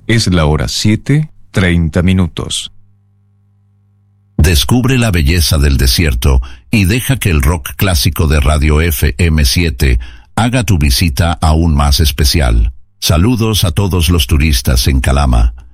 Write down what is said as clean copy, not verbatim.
Es la hora 7:30. Descubre la belleza del desierto y deja que el rock clásico de Radio FM7 haga tu visita aún más especial. Saludos a todos los turistas en Calama.